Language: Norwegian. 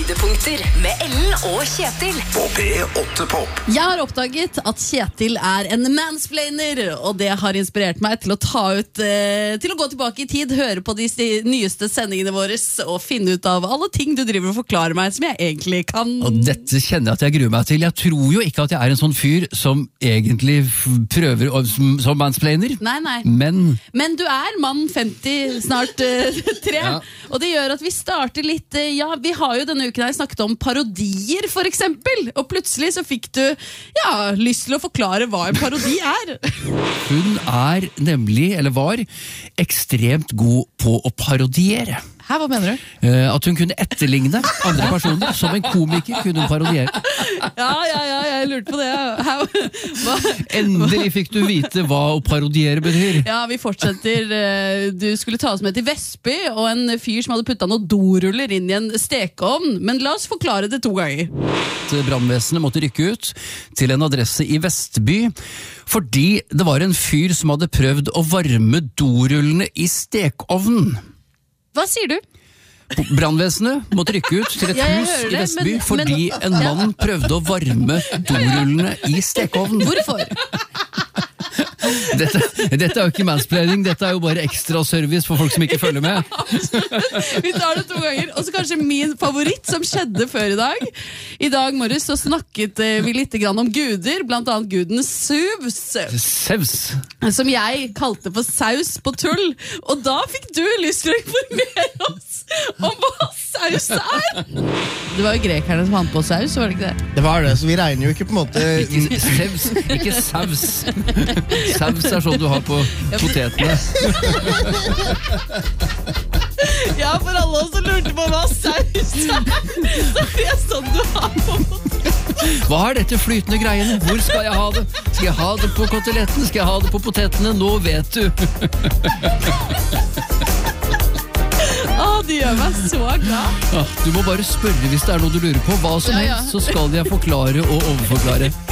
Høydepunkter med Ellen og Kjetil På P8 Pop. Jeg har oppdaget at Kjetil er en mansplainer, og det har inspirert meg til å til å gå tilbake i tid, høre på de nyeste sendingene våre og finne ut av alle ting du driver og forklarer meg som jeg egentlig kan. Og dette kjenner jeg at jeg gruer meg til. Jeg tror jo ikke at jeg er en sånn fyr som egentlig prøver som mansplainer. Nei. Men du er mann 50, snart 3, ja. Og det gjør at vi starter litt, vi har jo denne uken her snakket om parodier for eksempel, og plutselig så fikk du, lyst til å forklare hva en parodi er. Hun er nemlig, eller var, ekstremt god på å parodiere. Hva mener du? At hun kunne etterligne andre personer. Som en komiker kunne hun parodiere. Ja, jeg lurte på det. Endelig fikk du vite hva å parodiere betyr. Ja, vi fortsetter. Du skulle ta oss med til Vestby, og en fyr som hadde puttet noen doruller inn i en stekeovn. Men la oss forklare det 2 ganger. Brannvesenet måtte rykke ut til en adresse i Vestby, fordi det var en fyr som hadde prøvd å varme dorullene i stekeovnen. Hva sier du? Brannvesenet måtte rykke ut til et hus i Vestby fordi en mann prøvde å varme dorullene i stekeovnen. Hvorfor? Dette er jo ikke mansplaining, dette er jo bare ekstra service for folk som ikke følger med. Vi tar det 2 ganger. Og så kanskje min favoritt som skjedde før i dag. I dag morges så snakket vi litt om guder, blant annet guden Zeus, som jeg kalte for saus på tull. Og da fikk du lyst til å informere oss om hva saus er. Det var jo grekerne som fant på saus, var det ikke det? Det var det, så vi regner jo ikke på en måte Ikke saus, ikke saus. Saus er sånn du har på potetene. Ja, for alle oss som lurte på hva saus er, så er det sånn du har på potetene. Hva er dette flytende greiene? Hvor skal jeg ha det? Skal jeg ha det på kotelettene? Skal jeg ha det på potetene? Nå vet du. Det gjør meg så glad. Du må bare spørre hvis det er noe du lurer på. Hva som helst, så skal jeg forklare og overforklare.